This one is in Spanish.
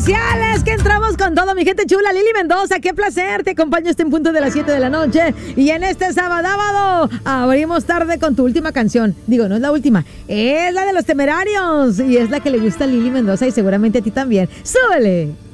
comerciales, que entramos con todo, mi gente chula. Lili Mendoza, qué placer, te acompaño en punto de las 7 de la noche. Y en este sábado abrimos tarde con tu última canción. Digo, no es la última, es la de Los Temerarios. Y es la que le gusta a Lili Mendoza y seguramente a ti también. ¡Súbele!